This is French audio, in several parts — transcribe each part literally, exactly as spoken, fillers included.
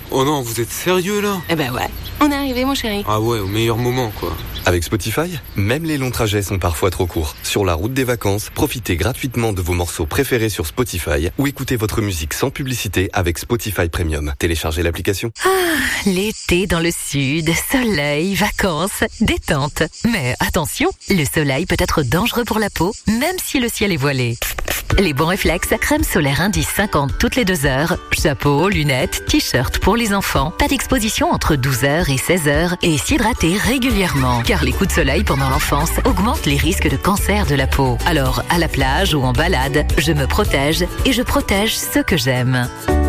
Oh non, vous êtes sérieux là? Eh ben ouais, on est arrivé mon chéri. Ah ouais, au meilleur moment quoi. Avec Spotify, même les longs trajets sont parfois trop courts. Sur la route des vacances, profitez gratuitement de vos morceaux préférés sur Spotify ou écoutez votre musique sans publicité avec Spotify Premium. Téléchargez l'application. Ah, l'été dans le sud, soleil, vacances, détente. Mais attention, le soleil peut être dangereux pour la peau, même si le ciel est voilé. Les bons réflexes, crème solaire indice cinquante toutes les deux heures, chapeau, lunettes, t-shirt pour les enfants, pas d'exposition entre douze heures et seize heures et s'hydrater régulièrement. Car les coups de soleil pendant l'enfance augmentent les risques de cancer de la peau. Alors, à la plage ou en balade, je me protège et je protège ceux que j'aime.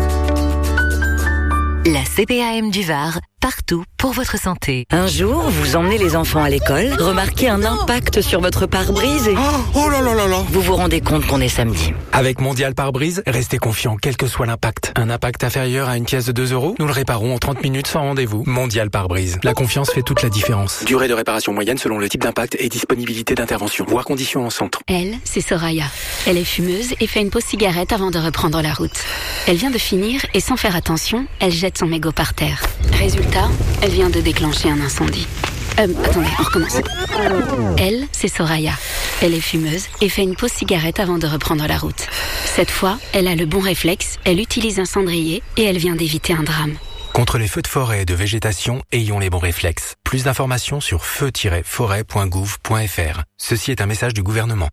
La C P A M du Var, partout pour votre santé. Un jour, vous emmenez les enfants à l'école, remarquez un impact sur votre pare-brise et... Oh, oh là là là là. Vous vous rendez compte qu'on est samedi. Avec Mondial Pare-Brise, restez confiant quel que soit l'impact. Un impact inférieur à une pièce de deux euros, nous le réparons en trente minutes sans rendez-vous. Mondial Pare-Brise. La confiance fait toute la différence. Durée de réparation moyenne selon le type d'impact et disponibilité d'intervention. Voir conditions en centre. Elle, c'est Soraya. Elle est fumeuse et fait une pause cigarette avant de reprendre la route. Elle vient de finir et sans faire attention, elle jette son mégot par terre. Résultat, elle vient de déclencher un incendie. Euh, attendez, on recommence. Elle, c'est Soraya. Elle est fumeuse et fait une pause cigarette avant de reprendre la route. Cette fois, elle a le bon réflexe, elle utilise un cendrier et elle vient d'éviter un drame. Contre les feux de forêt et de végétation, ayons les bons réflexes. Plus d'informations sur feu tiret forêt point gouv point f r. Ceci est un message du gouvernement.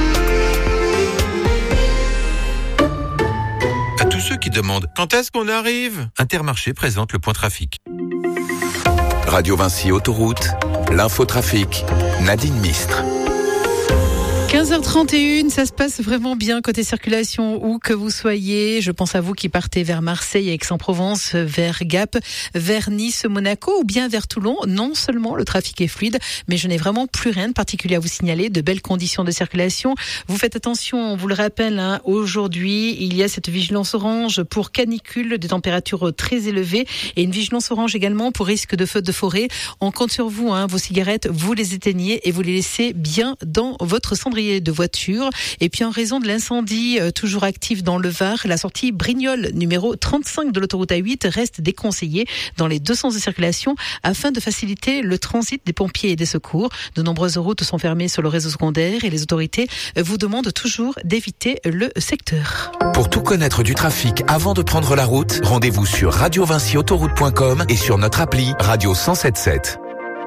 À tous ceux qui demandent quand est-ce qu'on arrive, Intermarché présente le point trafic. Radio Vinci Autoroute, l'infotrafic, Nadine Mistre. quinze heures trente et une, ça se passe vraiment bien côté circulation où que vous soyez. Je pense à vous qui partez vers Marseille et Aix-en-Provence, vers Gap, vers Nice, Monaco ou bien vers Toulon. Non seulement le trafic est fluide, mais je n'ai vraiment plus rien de particulier à vous signaler. De belles conditions de circulation. Vous faites attention, on vous le rappelle, hein, aujourd'hui, il y a cette vigilance orange pour canicule, des températures très élevées et une vigilance orange également pour risque de feu de forêt. On compte sur vous, hein, vos cigarettes, vous les éteignez et vous les laissez bien dans votre cendrier de voiture. Et puis en raison de l'incendie euh, toujours actif dans le Var, la sortie Brignoles numéro trente-cinq de l'autoroute A huit reste déconseillée dans les deux sens de circulation afin de faciliter le transit des pompiers et des secours. De nombreuses routes sont fermées sur le réseau secondaire et les autorités vous demandent toujours d'éviter le secteur. Pour tout connaître du trafic avant de prendre la route, rendez-vous sur radio vinci autoroute point com et sur notre appli Radio cent sept sept.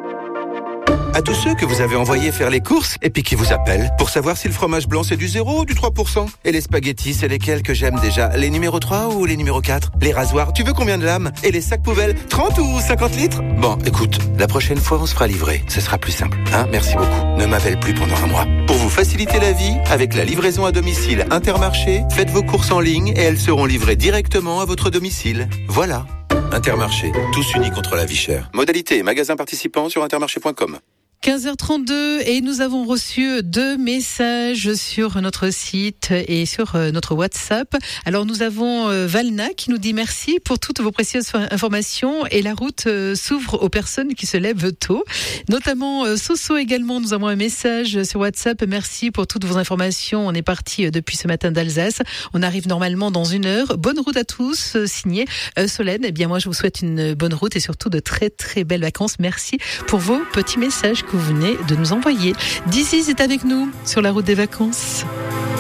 À tous ceux que vous avez envoyés faire les courses et puis qui vous appellent pour savoir si le fromage blanc c'est du zéro ou du trois pour cent. Et les spaghettis, c'est lesquels que j'aime déjà? Les numéros trois ou les numéros quatre? Les rasoirs, tu veux combien de lames? Et les sacs poubelles, trente ou cinquante litres? Bon, écoute, la prochaine fois on se fera livrer. Ce sera plus simple, hein? Merci beaucoup. Ne m'appelle plus pendant un mois. Pour vous faciliter la vie, avec la livraison à domicile Intermarché, faites vos courses en ligne et elles seront livrées directement à votre domicile. Voilà. Intermarché, tous unis contre la vie chère. Modalité et magasin participant sur intermarché point com. quinze heures trente-deux et nous avons reçu deux messages sur notre site et sur notre WhatsApp. Alors nous avons Valna qui nous dit merci pour toutes vos précieuses informations et la route s'ouvre aux personnes qui se lèvent tôt. Notamment Soso également, nous avons un message sur WhatsApp. Merci pour toutes vos informations. On est parti depuis ce matin d'Alsace. On arrive normalement dans une heure. Bonne route à tous. Signé Solène. Eh bien moi je vous souhaite une bonne route et surtout de très très belles vacances. Merci pour vos petits messages que vous venez de nous envoyer. D'ici, c'est avec nous sur la route des vacances.